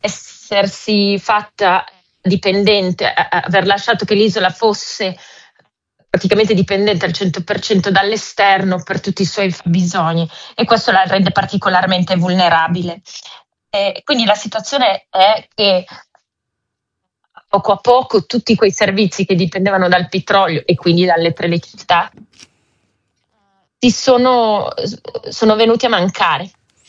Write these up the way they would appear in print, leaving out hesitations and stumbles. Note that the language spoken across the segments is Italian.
essersi fatta dipendente, aver lasciato che l'isola fosse praticamente dipendente al 100% dall'esterno per tutti i suoi fabbisogni, e questo la rende particolarmente vulnerabile. Quindi la situazione è che poco a poco tutti quei servizi che dipendevano dal petrolio e quindi dall'elettricità sono venuti a mancare,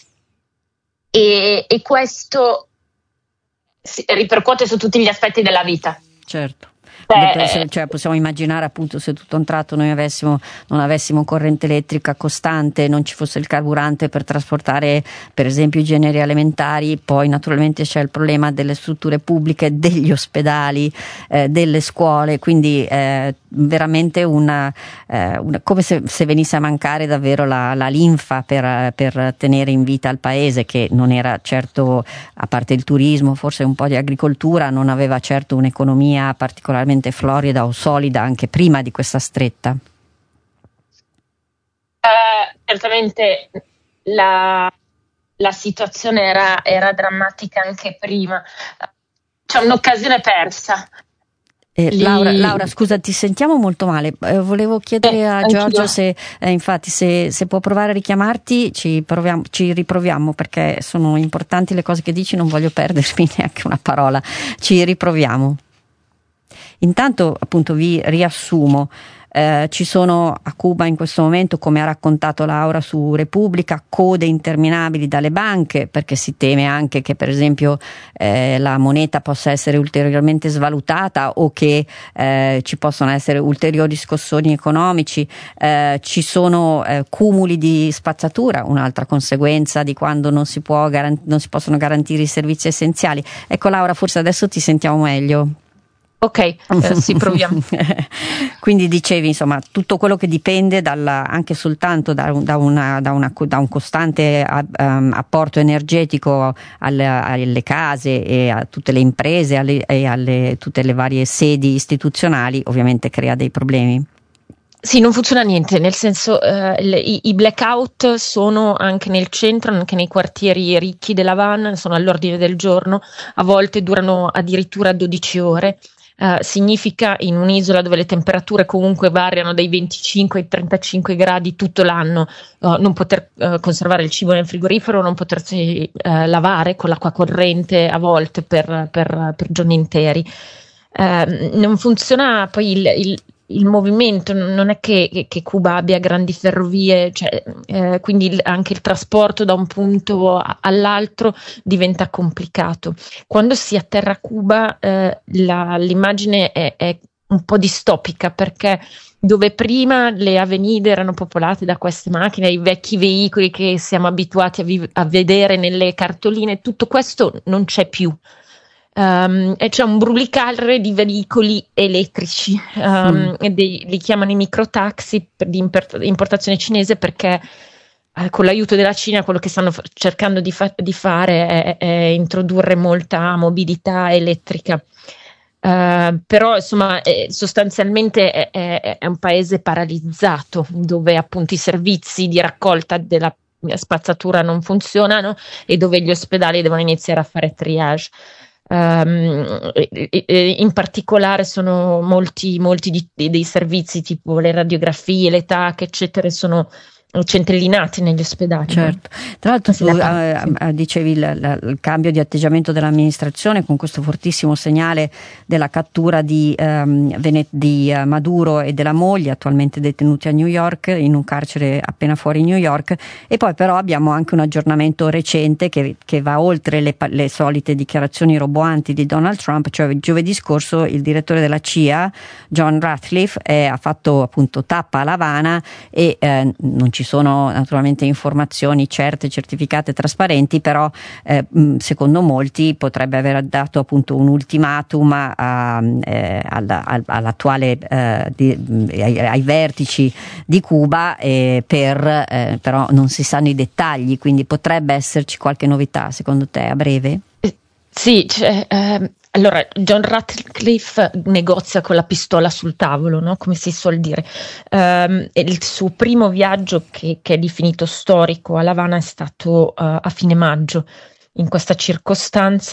e questo ripercuote su tutti gli aspetti della vita. Certo. Cioè possiamo immaginare appunto se tutto a un tratto noi non avessimo corrente elettrica costante, non ci fosse il carburante per trasportare per esempio i generi alimentari, poi naturalmente c'è il problema delle strutture pubbliche, degli ospedali, delle scuole, quindi veramente come se venisse a mancare davvero la linfa per tenere in vita il paese, che non era certo, a parte il turismo, forse un po' di agricoltura, non aveva certo un'economia particolarmente florida o solida anche prima di questa stretta. Certamente la situazione era drammatica anche prima. C'è un'occasione persa. Laura, scusa, ti sentiamo molto male. Volevo chiedere a Giorgio se può provare a richiamarti, ci riproviamo, perché sono importanti le cose che dici, non voglio perdermi neanche una parola. Ci riproviamo. Intanto appunto vi riassumo, ci sono a Cuba in questo momento, come ha raccontato Laura su Repubblica, code interminabili dalle banche, perché si teme anche che per esempio la moneta possa essere ulteriormente svalutata o che ci possono essere ulteriori scossoni economici. Ci sono cumuli di spazzatura, un'altra conseguenza di quando non si possono garantire i servizi essenziali. Ecco Laura, forse adesso ti sentiamo meglio. Ok, sì, proviamo. Quindi dicevi, insomma, tutto quello che dipende anche soltanto da un costante apporto energetico alle case e a tutte le imprese e alle tutte le varie sedi istituzionali, ovviamente crea dei problemi. Sì, non funziona niente, nel senso i blackout sono anche nel centro, anche nei quartieri ricchi della Havana, sono all'ordine del giorno, a volte durano addirittura 12 ore. Significa, in un'isola dove le temperature comunque variano dai 25 ai 35 gradi tutto l'anno, non poter conservare il cibo nel frigorifero, non potersi lavare con l'acqua corrente a volte per giorni interi. Non funziona poi il movimento, non è che Cuba abbia grandi ferrovie, quindi anche il trasporto da un punto all'altro diventa complicato. Quando si atterra a Cuba l'immagine è un po' distopica, perché dove prima le avenide erano popolate da queste macchine, i vecchi veicoli che siamo abituati a vedere nelle cartoline, tutto questo non c'è più. E c'è un brulicare di veicoli elettrici, li chiamano i microtaxi di importazione cinese, perché con l'aiuto della Cina quello che stanno cercando di fare è introdurre molta mobilità elettrica. Però insomma sostanzialmente è un paese paralizzato, dove appunto i servizi di raccolta della spazzatura non funzionano e dove gli ospedali devono iniziare a fare triage. In particolare sono molti dei servizi tipo le radiografie, le TAC eccetera sono centellinati negli ospedali. Certo. Tra l'altro tu dicevi il cambio di atteggiamento dell'amministrazione con questo fortissimo segnale della cattura di Maduro e della moglie, attualmente detenuti a New York, in un carcere appena fuori New York, e poi però abbiamo anche un aggiornamento recente che va oltre le solite dichiarazioni roboanti di Donald Trump. Cioè giovedì scorso il direttore della CIA, John Ratcliffe, ha fatto appunto tappa a La Habana e non ci sono naturalmente informazioni certe, certificate, trasparenti, però secondo molti potrebbe aver dato appunto un ultimatum all'attuale ai vertici di Cuba, però non si sanno i dettagli, quindi potrebbe esserci qualche novità secondo te a breve? Sì, allora John Ratcliffe negozia con la pistola sul tavolo, no? Come si suol dire. Il suo primo viaggio, che è definito storico, a La Habana è stato a fine maggio. In questa circostanza